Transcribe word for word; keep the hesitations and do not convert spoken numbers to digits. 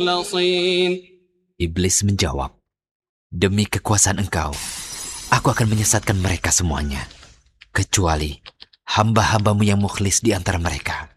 Iblis menjawab, "Demi kekuasaan engkau, aku akan menyesatkan mereka semuanya, kecuali hamba-hambamu yang mukhlis di antara mereka."